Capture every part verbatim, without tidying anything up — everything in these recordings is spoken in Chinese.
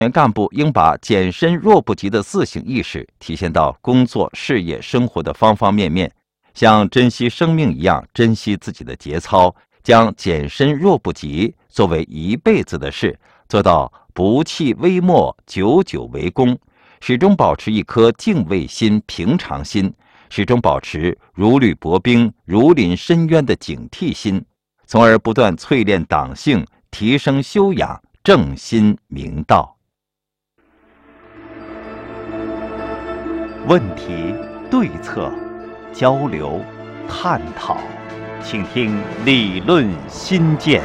干部应把俭身弱不急的自省意识体现到工作、事业、生活的方方面面，像珍惜生命一样珍惜自己的节操，将俭身弱不急作为一辈子的事，做到不弃微末，久久为功，始终保持一颗敬畏心、平常心，始终保持如履薄冰、如临深渊的警惕心，从而不断淬炼党性，提升修养，正心明道。 问题、对策、交流、探讨，请听理论新见。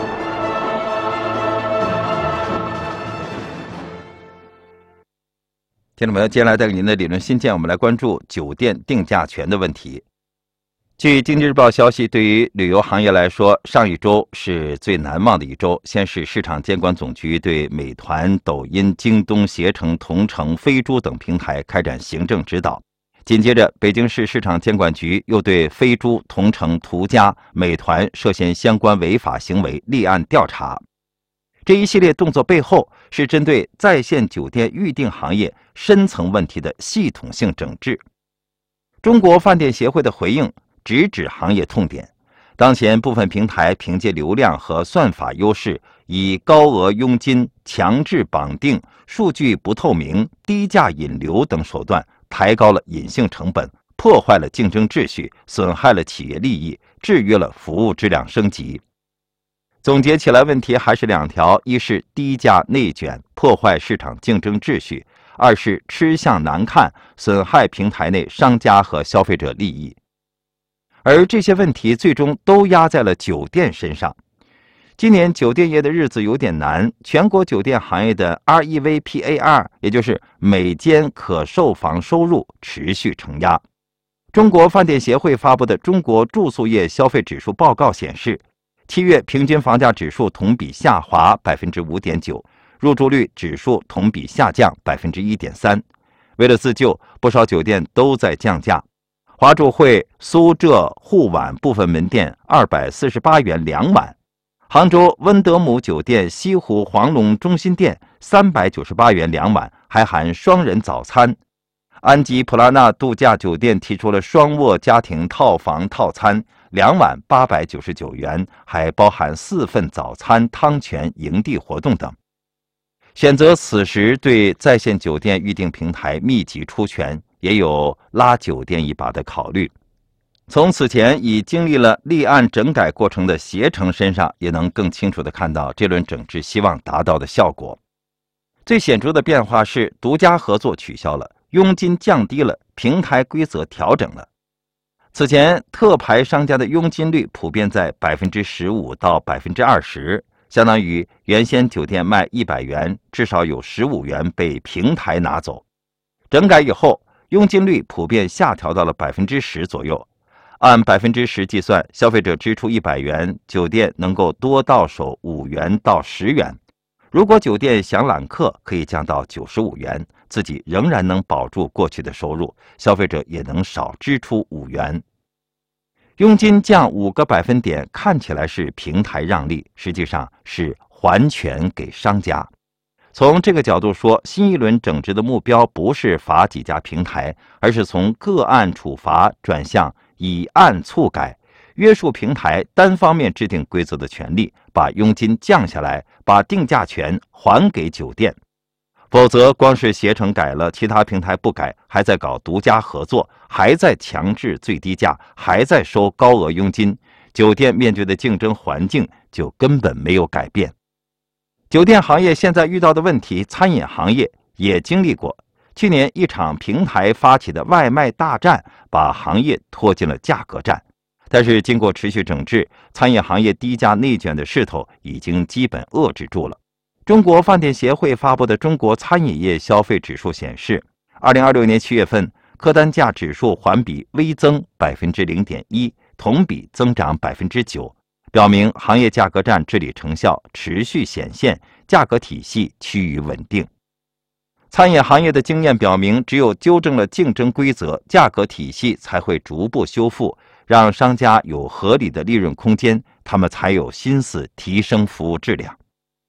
听众朋友，接下来带给您的理论新见，我们来关注酒店定价权的问题。据经济日报消息，对于旅游行业来说，上一周是最难忘的一周。先是市场监管总局对美团、抖音、京东、携程、同城、飞猪等平台开展行政指导，紧接着北京市市场监管局又对飞猪、同城、途家、美团涉嫌相关违法行为立案调查。这一系列动作背后是针对在线酒店预订行业深层问题的系统性整治。中国饭店协会的回应直指行业痛点，当前部分平台凭借流量和算法优势，以高额佣金、强制绑定、数据不透明、低价引流等手段，抬高了隐性成本，破坏了竞争秩序，损害了企业利益，制约了服务质量升级。总结起来，问题还是两条：一是低价内卷，破坏市场竞争秩序；二是吃相难看，损害平台内商家和消费者利益。而这些问题最终都压在了酒店身上。今年酒店业的日子有点难，全国酒店行业的 R E V P A R， 也就是每间可售房收入持续承压。中国饭店协会发布的《中国住宿业消费指数报告》显示，七月平均房价指数同比下滑 百分之五点九， 入住率指数同比下降 百分之一点三。 为了自救，不少酒店都在降价。华住汇苏浙沪皖部分门店二百四十八元两晚，杭州温德姆酒店西湖黄龙中心店三百九十八元两晚，还含双人早餐。安吉普拉纳度假酒店提出了双卧家庭套房套餐，两晚八百九十九元，还包含四份早餐、汤泉、营地活动等。选择此时对在线酒店预订平台密集出拳，也有拉酒店一把的考虑。从此前已经历了立案整改过程的携程身上，也能更清楚地看到这轮整治希望达到的效果。最显著的变化是独家合作取消了，佣金降低了，平台规则调整了。此前特牌商家的佣金率普遍在 百分之十五 到 百分之二十， 相当于原先酒店卖一百元，至少有十五元被平台拿走。整改以后，佣金率普遍下调到了 百分之十 左右。按 百分之十 计算，消费者支出一百元，酒店能够多到手五元到十元。如果酒店想揽客，可以降到九十五元，自己仍然能保住过去的收入，消费者也能少支出五元。佣金降五个百分点，看起来是平台让利，实际上是还权给商家。从这个角度说，新一轮整治的目标不是罚几家平台，而是从个案处罚转向以案促改，约束平台单方面制定规则的权利，把佣金降下来，把定价权还给酒店。否则光是携程改了，其他平台不改，还在搞独家合作，还在强制最低价，还在收高额佣金，酒店面对的竞争环境就根本没有改变。酒店行业现在遇到的问题，餐饮行业也经历过。去年一场平台发起的外卖大战，把行业拖进了价格战。但是经过持续整治，餐饮行业低价内卷的势头已经基本遏制住了。中国饭店协会发布的《中国餐饮业消费指数》显示，二零二六年七月份客单价指数环比微增 百分之零点一， 同比增长 百分之九， 表明行业价格战治理成效持续显现，价格体系趋于稳定。餐饮行业的经验表明，只有纠正了竞争规则，价格体系才会逐步修复，让商家有合理的利润空间，他们才有心思提升服务质量。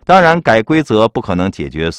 当然，改规则不可能解决